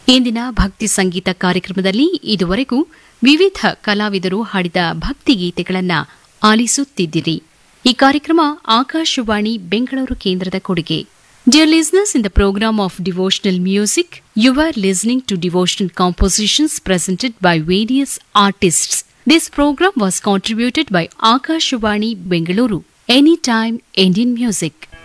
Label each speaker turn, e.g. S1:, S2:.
S1: ಇಂದಿನ ಭಕ್ತಿ ಸಂಗೀತ ಕಾರ್ಯಕ್ರಮದಲ್ಲಿ ಇದುವರೆಗೂ ವಿವಿಧ ಕಲಾವಿದರು ಹಾಡಿದ ಭಕ್ತಿಗೀತೆಗಳನ್ನು ಆಲಿಸುತ್ತಿದ್ದಿರಿ. ಈ ಕಾರ್ಯಕ್ರಮ ಆಕಾಶವಾಣಿ ಬೆಂಗಳೂರು ಕೇಂದ್ರದ ಕೊಡುಗೆ. Dear listeners, in the program of devotional music, you are listening to devotional compositions presented by various artists. This program was contributed by Akashvani Bengaluru, Anytime Indian Music.